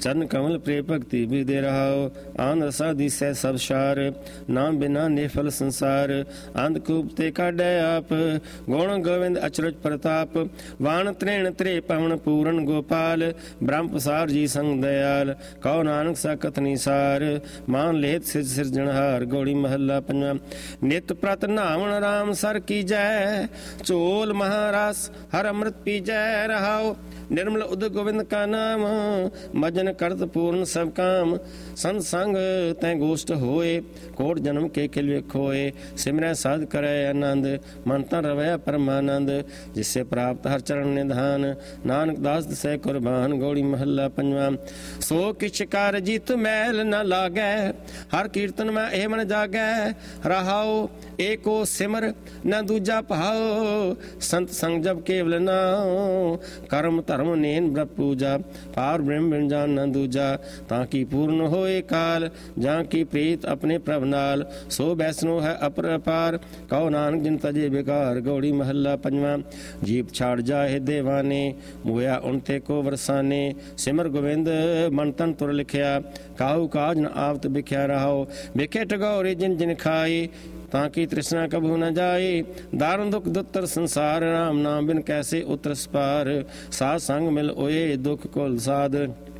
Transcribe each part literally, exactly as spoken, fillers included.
चरण कमल प्रिय भक्ति विदे रहाओ। आंध रसा दिसै सब शार, नाम बिना निफल संसार। अंधकूप ते काढै आप, गुण गोविंद अचरज प्रताप। वाण त्रेण त्रे पवन पूरन गोपाल, ब्रह्म प्रसार जी संग दयाल। कहो नानक सा कथनी सार, मान लेत सिर सिरजनहार। गौड़ी महला पंजवा। नित प्रत नावन राम सर की जय, चोल महारास हर अमृत पी जय रहाओ। निर्मल उद गोविंद का नाम, मजन करत पूर्ण सब काम। संत संग तै गोष्ठ होए, कोट जन्म के किल खोए। सिमरै साध करे आनंद, मन तन रवै परमानंद। जिससे प्राप्त हर चरण निधान, नानक दास दिसै कुर्बान। गौड़ी महला पंजवा। सो किछ कार जीत मैल न लागै, हर कीर्तन में ए मन जागै रहाओ। एको सिमर न दूजा भाओ, संत संग जब केवल नाओ। कर्म धर्म नेन ब्रह्म पूजा, पार ब्रह्म जान न दूजा। ताकि पूर्ण होए काल, जहाँ की प्रीत अपने प्रभ नाल। सो वैष्णो है अपर अपार, कहो नानक जिन तजे बेकार। गौड़ी महला पंजवा। जीप छाड़ जाए देवाने, मोया उनते को वरसाने। सिमर गोविंद मन तन तुर लिखिया, काहू काज न आवत बिख्या रहाओ। बिखे टगोरे जिन जिन खाए, ताकि तृष्णा कभू न जाए। दारुण दुख दुत्तर संसार, राम नाम बिन कैसे उतरस पार। साध संग मिल ओए दुख कुल साध,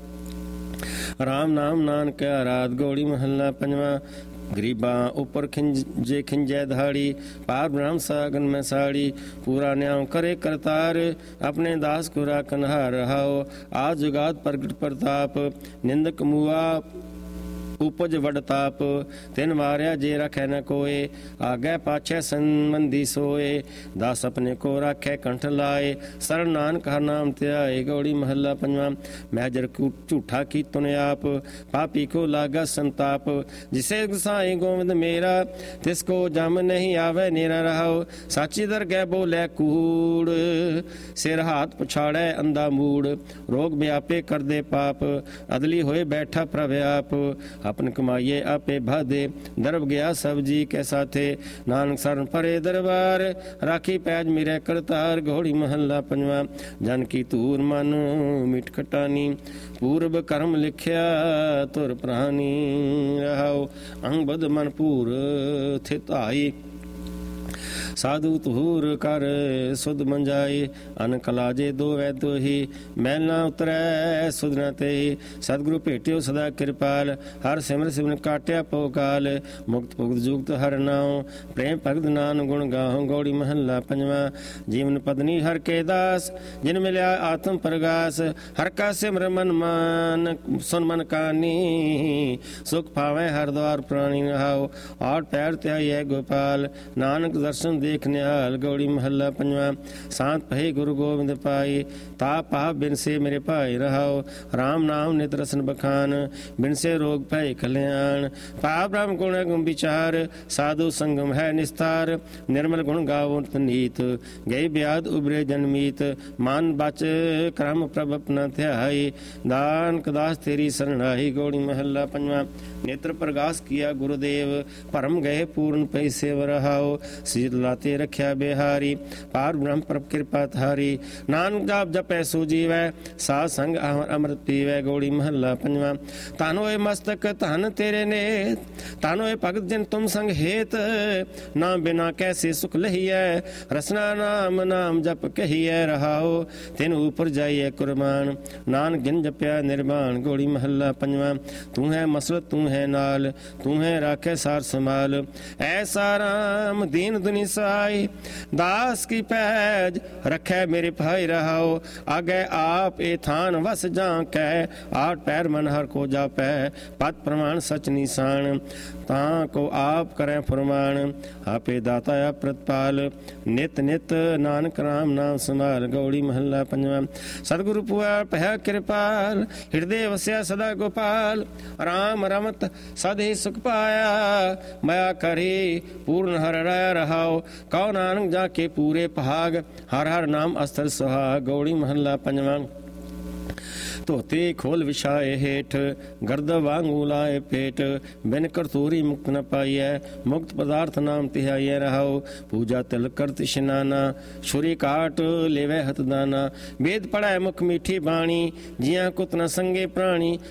राम नाम नानक आराध। गौड़ी महला पंजवा। गरीबा ऊपर खिंजे खिंजै धाड़ी, पार ब्रह्म सागन में साड़ी। पूरा न्याय करे करतार, अपने दास को राखन हार रहाओ। आज जुगात प्रगट प्रताप, निंदक मुआ उपज वडताप। तिन मारिया जे रखे न कोय, आगे पाछे संबंधी सोए। दास अपने को राखे कंठ लाए, शरण नानक हर नाम त्याए। गौड़ी महला पंजवा। महजर झूठा की तुन आप, पापी को लागा संताप। जिसे गुसाई गोविंद मेरा, तिसको जम नहीं आवे नेरा रहाओ। साची दरगह बोले कूड़, सिर हाथ पछाड़े अंधा मूड। रोग व्यापे कर दे पाप, अदली होए बैठा प्रभ आप। अपन कमाइए आपे भादे, दरब गया सब जी के साथे। नानक शरण परे दरबार, राखी पैज मेरे करतार। घोड़ी महला पंजवा। जन की तूर मन मिट खटानी, पूर्व कर्म लिखिया तुर प्राणी रहाओ। अंग बद मन पूर थित आई, साधु तुहूर कर सुध मंजाई। अन कलाजे दो वै दो ही, मैल ना उतरै सुध न ते। सतगुरु भेटियो सदा कृपाल, हर सिमर सिमर काटिया पोकाल। मुक्त भुगत जुगत हर नाओ, प्रेम भगत नान गुण गाहो। गौड़ी महला पंजवा। जीवन पत्नी हर के दास, जिन मिलिया आत्म प्रगास। हर का सिमर मन मान सुन मन कानी, सुख पावे हर द्वार प्राणी रहाओ। आठ पैर त्याई गोपाल, नानक दर्शन देखने हाल। गौड़ी महला पंजवा। शांत भई गुरु गोविंद पाई, ताप पाप बिन से मेरे भाई रहाओ। राम नाम नित रसन बखान, बिन से रोग भय कल्याण। पाप ब्रह्म गुण गुण विचार, साधु संगम है निस्तार। निर्मल गुण गावो नीत, गई ब्याद उबरे जनमीत। मान बच क्रम प्रभ अपना ध्याई, दान कदास तेरी शरणाई। गौड़ी महला पंजवा। नेत्र प्रगास किया गुरुदेव, परम गए पूर्ण पैसे रहाओ। सिर लाते रख्या बिहारी, पार ब्रह्म प्रभ कृपा थारी। नानक जाप जपै सो जीवै, साध संग अमृत पीवै। गौड़ी महला पंजवा। तानो ए मस्तक धन तेरे नेत, तानो ए भगत जिन तुम संग हेत। नाम बिना कैसे सुख लहिए, रसना नाम नाम जप कहिए रहाओ। तिन ऊपर जाइए कुर्बान, नानक जिन जप्या निर्वाण। गौड़ी महला पंजवा। तू है मसलत तू है नाल, तू है राखे सार संभाल। ऐसा राम दीन दुनि सहाय, दास की पैज रखे मेरे भाई रहाओ। आगे आप ए थान वस जाके, आठ पैर मन हर को जापै। पद प्रमाण सच निशान, तां को आप करें फरमान। आपे दाता या प्रतिपाल, नित नित नानक राम नाम संभाल। गौड़ी महला पंजवा। सतगुरु पुआ पह कृपाल, हृदय वस्या सदा गोपाल। राम रमत सद ही सुख पाया, माया करे पूर्ण हर राय रहाओ। कौ नानक जाके पूरे पहाग, हर हर नाम अस्तर सुहाग। गौड़ी महला पंजवा। धोते खोल विछाए हेठ, गर्द वांगू लाए पेट। बिन करतूरी मुक्त न पाइय, मुक्त पदार्थ नाम तिहाइय रहाओ। पूजा तिल करत इशनाना, छुरी काट लेवे हथ दाना। वेद पढ़ाए मुख मीठी बाणी, जिया कुत न संगे प्राणी।